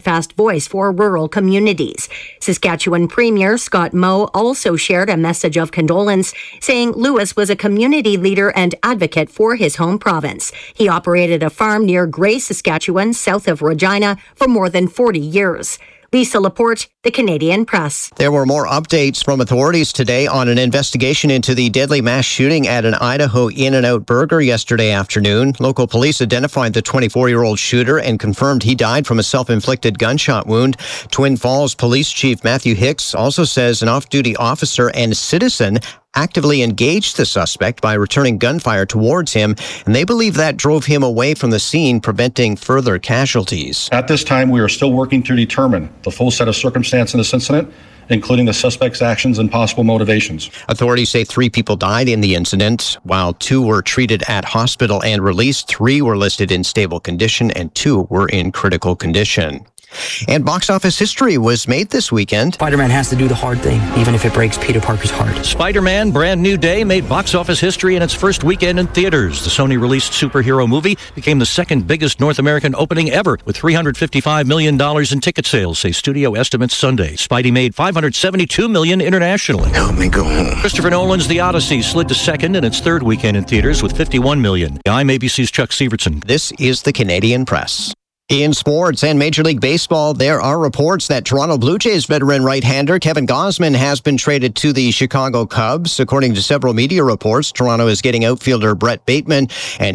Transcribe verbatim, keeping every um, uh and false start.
steadfast voice for rural communities. Saskatchewan Premier Scott Moe also shared a message of condolence, saying Lewis was a community leader and advocate for his home province. He operated a farm near Gray, Saskatchewan, south of Regina, for more than forty years. Lisa Laporte, The Canadian Press. There were more updates from authorities today on an investigation into the deadly mass shooting at an Idaho In-N-Out Burger yesterday afternoon. Local police identified the twenty-four-year-old shooter and confirmed he died from a self-inflicted gunshot wound. Twin Falls Police Chief Matthew Hicks also says an off-duty officer and citizen actively engaged the suspect by returning gunfire towards him, and they believe that drove him away from the scene, preventing further casualties. At this time, we are still working to determine the full set of circumstances in this incident, including the suspect's actions and possible motivations. Authorities say three people died in the incident. While two were treated at hospital and released, three were listed in stable condition and two were in critical condition. And box office history was made this weekend. Spider-Man has to do the hard thing, even if it breaks Peter Parker's heart. Spider-Man Brand New Day made box office history in its first weekend in theaters. The Sony-released superhero movie became the second biggest North American opening ever, with three hundred fifty-five million dollars in ticket sales, say studio estimates Sunday. Spidey made five hundred seventy-two million dollars internationally. Help me go home. Christopher Nolan's The Odyssey slid to second in its third weekend in theaters with fifty-one million dollars. I'm A B C's Chuck Severson. This is the Canadian Press. In sports and Major League Baseball, there are reports that Toronto Blue Jays veteran right-hander Kevin Gausman has been traded to the Chicago Cubs. According to several media reports, Toronto is getting outfielder Brett Bateman and